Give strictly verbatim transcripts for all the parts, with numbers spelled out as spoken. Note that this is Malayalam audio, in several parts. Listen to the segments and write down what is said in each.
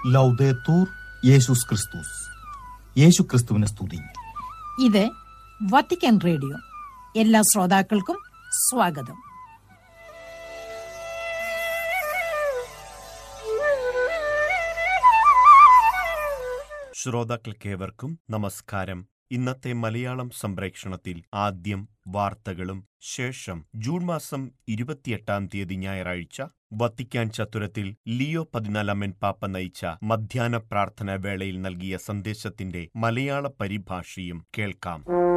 ലൗദേത്തൂർ യേശുസ് ക്രിസ്തുസ്. യേശു ക്രിസ്തുവിനെ സ്തുതി. ഇത് വത്തിക്കാൻ റേഡിയോ. എല്ലാ ശ്രോതാക്കൾക്കും സ്വാഗതം. ശ്രോതാക്കൾക്കേവർക്കും നമസ്കാരം. ഇന്നത്തെ മലയാളം സംപ്രേക്ഷണത്തിൽ ആദ്യം വാർത്തകളും ശേഷം ജൂൺ മാസം ഇരുപത്തിയെട്ടാം തീയതി ഞായറാഴ്ച വത്തിക്കാൻ ചത്തുരത്തിൽ ലിയോ പതിനാലാമൻ പാപ്പ നയിച്ച മധ്യാഹ്ന പ്രാർത്ഥനാ വേളയിൽ നൽകിയ സന്ദേശത്തിന്റെ മലയാള പരിഭാഷയും കേൾക്കാം.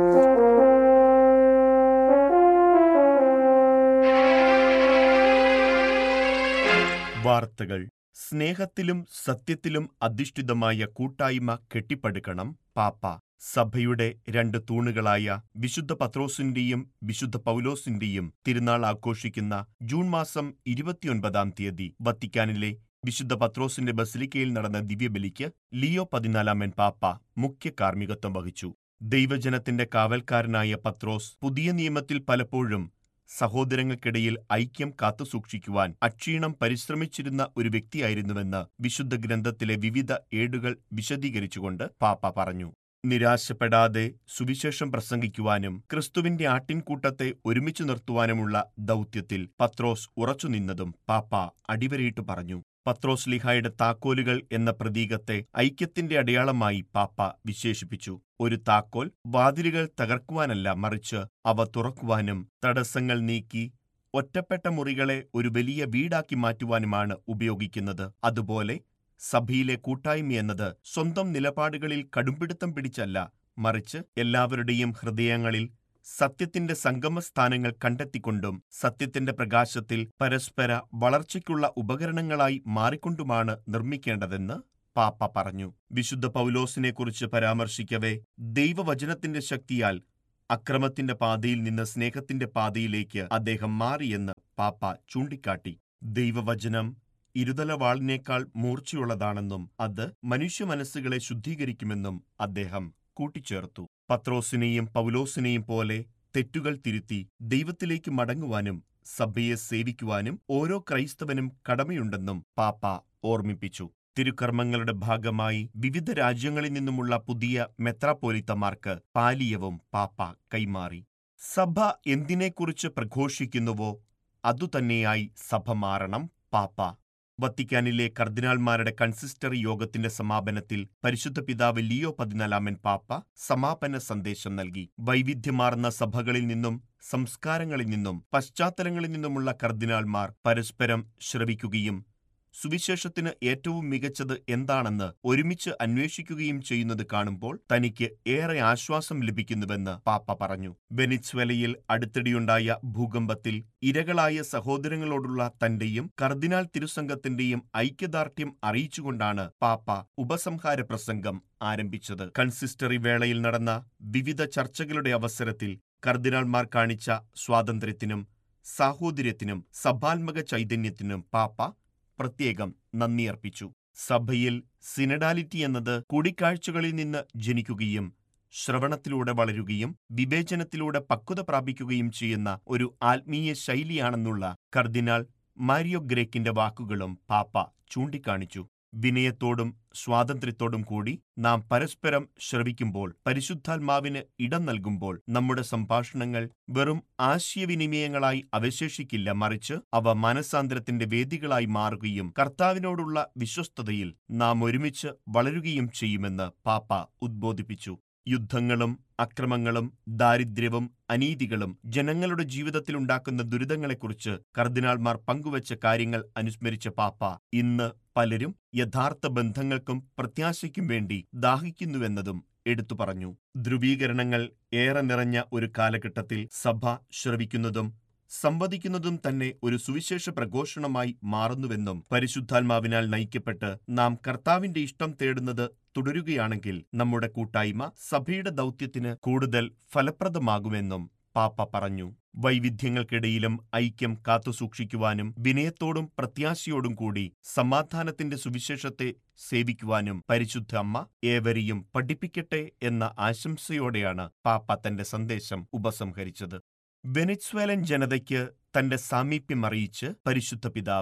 വാർത്തകൾ. സ്നേഹത്തിലും സത്യത്തിലും അധിഷ്ഠിതമായ കൂട്ടായ്മ കെട്ടിപ്പടുക്കണം പാപ്പ. സഭയുടെ രണ്ട് തൂണുകളായ വിശുദ്ധ പത്രോസിന്റെയും വിശുദ്ധ പൗലോസിന്റെയും തിരുനാൾ ആഘോഷിക്കുന്ന ജൂൺ മാസം ഇരുപത്തിയൊൻപതാം തീയതി വത്തിക്കാനിലെ വിശുദ്ധ പത്രോസിന്റെ ബസിലിക്കയിൽ നടന്ന ദിവ്യബലിക്ക് ലിയോ പതിനാലാമൻ പാപ്പ മുഖ്യ കാർമ്മികത്വം വഹിച്ചു. ദൈവജനത്തിന്റെ കാവൽക്കാരനായ പത്രോസ് പുതിയ നിയമത്തിൽ പലപ്പോഴും സഹോദരങ്ങൾക്കിടയിൽ ഐക്യം കാത്തുസൂക്ഷിക്കുവാൻ അക്ഷീണം പരിശ്രമിച്ചിരുന്ന ഒരു വ്യക്തിയായിരുന്നുവെന്ന് വിശുദ്ധ ഗ്രന്ഥത്തിലെ വിവിധ ഏടുകൾ വിശദീകരിച്ചുകൊണ്ട് പാപ്പ പറഞ്ഞു. നിരാശപ്പെടാതെ സുവിശേഷം പ്രസംഗിക്കുവാനും ക്രിസ്തുവിന്റെ ആട്ടിൻകൂട്ടത്തെ ഒരുമിച്ചു നിർത്തുവാനുമുള്ള ദൗത്യത്തിൽ പത്രോസ് ഉറച്ചുനിന്നതും പാപ്പ അടിവരയിട്ടു പറഞ്ഞു. പത്രോസ് ലീഹായുടെ താക്കോലുകൾ എന്ന പ്രതീകത്തെ ഐക്യത്തിന്റെ അടയാളമായി പാപ്പ വിശേഷിപ്പിച്ചു. ഒരു താക്കോൽ വാതിലുകൾ തകർക്കുവാനല്ല, മറിച്ച് അവ തുറക്കുവാനും തടസ്സങ്ങൾ നീക്കി ഒറ്റപ്പെട്ട മുറികളെ ഒരു വലിയ വീടാക്കി മാറ്റുവാനുമാണ് ഉപയോഗിക്കുന്നത്. അതുപോലെ സഭയിലെ കൂട്ടായ്മയെന്നത് സ്വന്തം നിലപാടുകളിൽ കടുംപിടുത്തം പിടിച്ചല്ല, മറിച്ച് എല്ലാവരുടെയും ഹൃദയങ്ങളിൽ സത്യത്തിന്റെ സംഗമസ്ഥാനങ്ങൾ കണ്ടെത്തിക്കൊണ്ടും സത്യത്തിന്റെ പ്രകാശത്തിൽ പരസ്പര വളർച്ചയ്ക്കുള്ള ഉപകരണങ്ങളായി മാറിക്കൊണ്ടുമാണ് നിർമ്മിക്കേണ്ടതെന്ന് പാപ്പ പറഞ്ഞു. വിശുദ്ധ പൗലോസിനെക്കുറിച്ച് പരാമർശിക്കവേ ദൈവവചനത്തിന്റെ ശക്തിയാൽ അക്രമത്തിന്റെ പാതയിൽ നിന്ന് സ്നേഹത്തിന്റെ പാതയിലേക്ക് അദ്ദേഹം മാറിയെന്ന് പാപ്പ ചൂണ്ടിക്കാട്ടി. ദൈവവചനം ഇരുതലവാളിനേക്കാൾ മൂർച്ചയുള്ളതാണെന്നും അത് മനുഷ്യ മനസ്സുകളെ ശുദ്ധീകരിക്കുമെന്നും അദ്ദേഹം കൂട്ടിച്ചേർത്തു. പത്രോസിനെയും പൗലോസിനെയും പോലെ തെറ്റുകൾ തിരുത്തി ദൈവത്തിലേക്ക് മടങ്ങുവാനും സഭയെ സേവിക്കുവാനും ഓരോ ക്രൈസ്തവനും കടമയുണ്ടെന്നും പാപ്പ ഓർമ്മിപ്പിച്ചു. തിരുക്കർമ്മങ്ങളുടെ ഭാഗമായി വിവിധ രാജ്യങ്ങളിൽ നിന്നുമുള്ള പുതിയ മെത്രാപ്പോലീത്തമാർക്ക് പാലിയവും പാപ്പ കൈമാറി. സഭ എന്തിനെക്കുറിച്ച് പ്രഘോഷിക്കുന്നുവോ അതുതന്നെയായി സഭ മാറണം പാപ്പ. വത്തിക്കാനിലെ കർദിനാൾമാരുടെ കൺസിസ്റ്ററി യോഗത്തിന്റെ സമാപനത്തിൽ പരിശുദ്ധ പിതാവ് ലിയോ പതിനാലാമൻ പാപ്പ സമാപന സന്ദേശം നൽകി. വൈവിധ്യമാർന്ന സഭകളിൽ നിന്നും സംസ്കാരങ്ങളിൽ നിന്നും പശ്ചാത്തലങ്ങളിൽ നിന്നുമുള്ള കർദിനാൾമാർ പരസ്പരം ശ്രവിക്കുകയും സുവിശേഷത്തിന് ഏറ്റവും മികച്ചത് എന്താണെന്ന് ഒരുമിച്ച് അന്വേഷിക്കുകയും ചെയ്യുന്നത് കാണുമ്പോൾ തനിക്ക് ഏറെ ആശ്വാസം ലഭിക്കുന്നുവെന്ന് പാപ്പ പറഞ്ഞു. വെനിസ്വേലയിൽ അടുത്തിടെയുണ്ടായ ഭൂകമ്പത്തിൽ ഇരകളായ സഹോദരങ്ങളോടുള്ള തന്റെയും കർദിനാൾ തിരുസംഘത്തിന്റെയും ഐക്യദാർഢ്യം അറിയിച്ചുകൊണ്ടാണ് പാപ്പ ഉപസംഹാര പ്രസംഗം ആരംഭിച്ചത്. കൺസിസ്റ്ററി വേളയിൽ നടന്ന വിവിധ ചർച്ചകളുടെ അവസരത്തിൽ കർദിനാൾമാർ കാണിച്ച സ്വാതന്ത്ര്യത്തിനും സാഹോദര്യത്തിനും സഭാത്മക ചൈതന്യത്തിനും പാപ്പ പ്രത്യേകം നന്ദിയർപ്പിച്ചു. സഭയിൽ സിനഡാലിറ്റി എന്നത് കൂടിക്കാഴ്ചകളിൽ നിന്ന് ജനിക്കുകയും ശ്രവണത്തിലൂടെ വളരുകയും വിവേചനത്തിലൂടെ പക്വത പ്രാപിക്കുകയും ചെയ്യുന്ന ഒരു ആത്മീയ ശൈലിയാണെന്നുള്ള കർദിനാൾ മാരിയോ ഗ്രേക്കിന്റെ വാക്കുകളും പാപ്പ ചൂണ്ടിക്കാണിച്ചു. വിനയത്തോടും സ്വാതന്ത്ര്യത്തോടും കൂടി നാം പരസ്പരം ശ്രവിക്കുമ്പോൾ, പരിശുദ്ധാത്മാവിന് ഇടം നൽകുമ്പോൾ നമ്മുടെ സംഭാഷണങ്ങൾ വെറും ആശയവിനിമയങ്ങളായി അവശേഷിക്കില്ല, മറിച്ച് അവ മനസാന്തരത്തിന്റെ വേദികളായി മാറുകയും കർത്താവിനോടുള്ള വിശ്വസ്തതയിൽ നാം ഒരുമിച്ച് വളരുകയും ചെയ്യുമെന്ന് പാപ്പ ഉദ്ബോധിപ്പിച്ചു. യുദ്ധങ്ങളും അക്രമങ്ങളും ദാരിദ്ര്യവും അനീതികളും ജനങ്ങളുടെ ജീവിതത്തിലുണ്ടാക്കുന്ന ദുരിതങ്ങളെക്കുറിച്ച് കർദിനാൾമാർ പങ്കുവച്ച കാര്യങ്ങൾ അനുസ്മരിച്ച പാപ്പ ഇന്ന് പലരും യഥാർത്ഥ ബന്ധങ്ങൾക്കും പ്രത്യാശയ്ക്കും വേണ്ടി ദാഹിക്കുന്നുവെന്നതും എടുത്തു പറഞ്ഞു. ധ്രുവീകരണങ്ങൾ ഏറെ നിറഞ്ഞ ഒരു കാലഘട്ടത്തിൽ സഭ ശ്രവിക്കുന്നതും സംവദിക്കുന്നതും തന്നെ ഒരു സുവിശേഷ പ്രഘോഷണമായി മാറുന്നുവെന്നും പരിശുദ്ധാത്മാവിനാൽ നയിക്കപ്പെട്ട് നാം കർത്താവിന്റെ ഇഷ്ടം തേടുന്നത് തുടരുകയാണെങ്കിൽ നമ്മുടെ കൂട്ടായ്മ സഭയുടെ ദൗത്യത്തിന് കൂടുതൽ ഫലപ്രദമാകുമെന്നും പാപ്പ പറഞ്ഞു. വൈവിധ്യങ്ങൾക്കിടയിലും ഐക്യം കാത്തുസൂക്ഷിക്കുവാനും വിനയത്തോടും പ്രത്യാശയോടും കൂടി സമാധാനത്തിന്റെ സുവിശേഷത്തെ സേവിക്കുവാനും പരിശുദ്ധ അമ്മ ഏവരെയും പഠിപ്പിക്കട്ടെ എന്ന ആശംസയോടെയാണ് പാപ്പ തന്റെ സന്ദേശം ഉപസംഹരിച്ചത്. വെനിസ്വേലൻ ജനതയ്ക്ക് തന്റെ സാമീപ്യം അറിയിച്ച് പരിശുദ്ധ പിതാവ്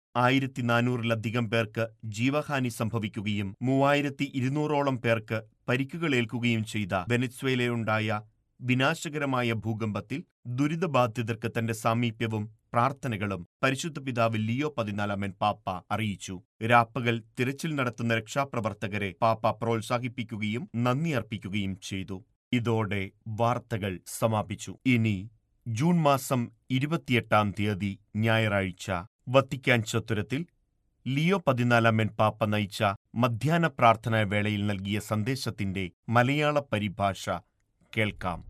ആയിരത്തി നാനൂറിലധികം പേർക്ക് ജീവഹാനി സംഭവിക്കുകയും മൂവായിരത്തി ഇരുന്നൂറോളം പേർക്ക് പരിക്കുകളേൽക്കുകയും ചെയ്ത വെനസ്വേലയിലുണ്ടായ വിനാശകരമായ ഭൂകമ്പത്തിൽ ദുരിതബാധിതർക്ക് തന്റെ സാമീപ്യവും പ്രാർത്ഥനകളും പരിശുദ്ധ പിതാവ് ലിയോ പതിനാലാമൻ പാപ്പ അറിയിച്ചു. രാപ്പകൽ തിരച്ചിൽ നടത്തുന്ന രക്ഷാപ്രവർത്തകരെ പാപ്പ പ്രോത്സാഹിപ്പിക്കുകയും നന്ദി അർപ്പിക്കുകയും ചെയ്തു. ഇതോടെ വാർത്തകൾ സമാപിച്ചു. ഇനി ജൂൺ മാസം ഇരുപത്തിയെട്ടാം തീയതി ഞായറാഴ്ച വത്തിക്കാൻ ചത്തുരത്തിൽ ലിയോ പതിനാലാമൻ പാപ്പ നയിച്ച മധ്യാഹ്ന പ്രാർത്ഥനാ വേളയിൽ നൽകിയ സന്ദേശത്തിന്റെ മലയാള പരിഭാഷ കേൾക്കാം.